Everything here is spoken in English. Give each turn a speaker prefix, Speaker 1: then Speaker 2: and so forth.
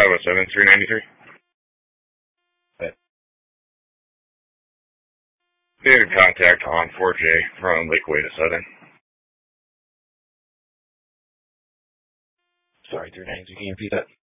Speaker 1: 507-393.
Speaker 2: Okay.
Speaker 1: David contact on 4J from Lakeway to Southern.
Speaker 2: Sorry, 393. Can you repeat that?